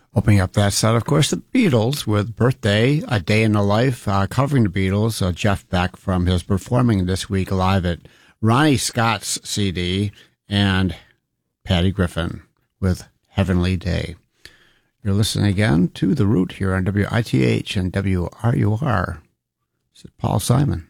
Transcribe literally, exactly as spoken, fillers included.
Opening up that set, of course, the Beatles with Birthday, A Day in the Life, uh, covering the Beatles, uh, Jeff Beck from his performing this week live at Ronnie Scott's C D, and Patty Griffin with Heavenly Day. You're listening again to The Root here on W I T H and W R U R. This is Paul Simon.